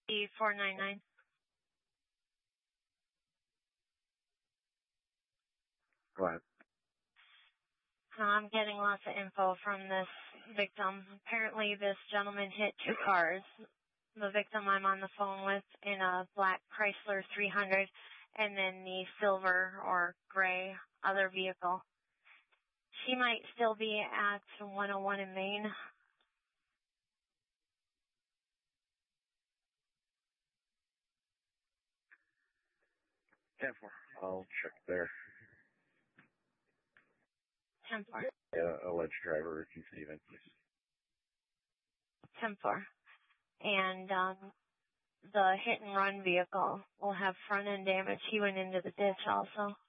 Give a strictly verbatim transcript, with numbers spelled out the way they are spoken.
four nine nine. Go ahead. I'm getting lots of info from this victim. Apparently this gentleman hit two cars. The victim I'm on the phone with in a black Chrysler three hundred, and then the silver or gray other vehicle. She might still be at one oh one in Maine. ten four. I'll check there. ten four. Uh, alleged driver, if you see event, please. ten four. And um, the hit and run vehicle will have front end damage. He went into the ditch also.